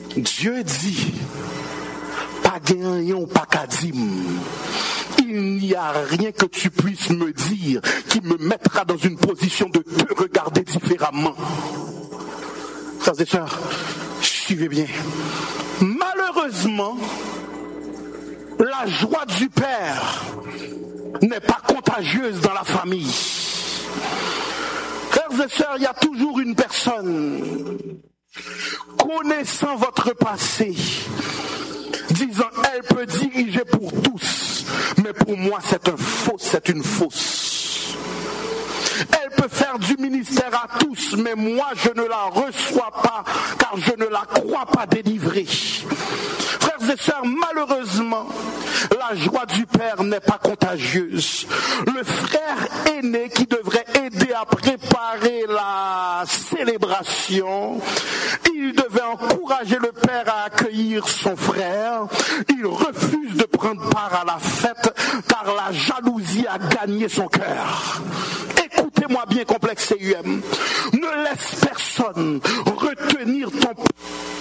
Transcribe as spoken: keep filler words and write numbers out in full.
Dieu dit, pas gagnant ou pas kadim. Il n'y a rien que tu puisses me dire qui me mettra dans une position de te regarder différemment. Frères et sœurs, suivez bien. Malheureusement, la joie du Père n'est pas contagieuse dans la famille. Frères et sœurs, il y a toujours une personne connaissant votre passé, disant elle peut diriger pour tous, mais pour moi c'est un faux, c'est une fausse. Elle peut faire du ministère à tous, mais moi je ne la reçois pas, car je ne la crois pas délivrée. Frères et sœurs, malheureusement, la joie du Père n'est pas contagieuse. Le frère aîné qui devrait aider à préparer la célébration, il devait encourager le Père à accueillir son frère. Il refuse de prendre part à la fête, car la jalousie a gagné son cœur. Écoutez-moi bien, complexe C U M. Ne laisse personne retenir ton